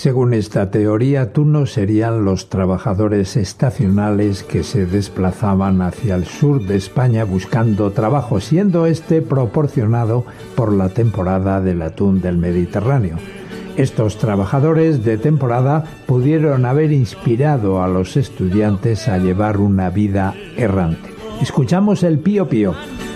Según esta teoría, tunos serían los trabajadores estacionales que se desplazaban hacia el sur de España buscando trabajo, siendo este proporcionado por la temporada del atún del Mediterráneo. Estos trabajadores de temporada pudieron haber inspirado a los estudiantes a llevar una vida errante. Escuchamos el Pío Pío.